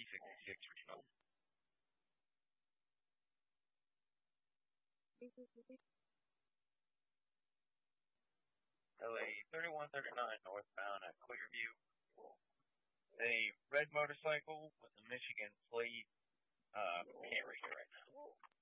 66 result. LA 3139 northbound at Clearview. A red motorcycle with a Michigan plate. Can't read it right now.